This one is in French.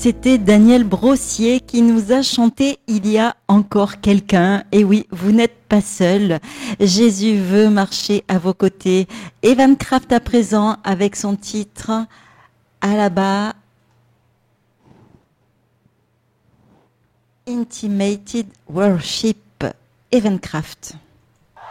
C'était Daniel Brossier qui nous a chanté Il y a encore quelqu'un. Et oui, vous n'êtes pas seul. Jésus veut marcher à vos côtés. Evan Kraft à présent avec son titre Alaba Intimated Worship. Evan Kraft.